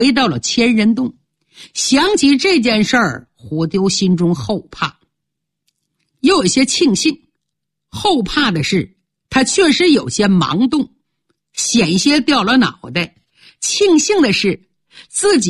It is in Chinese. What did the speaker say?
回到了千人洞。想起这件事儿，虎丢心中后怕，又有些庆幸。后怕的是他确实有些盲动，险些掉了脑袋。庆幸的是自己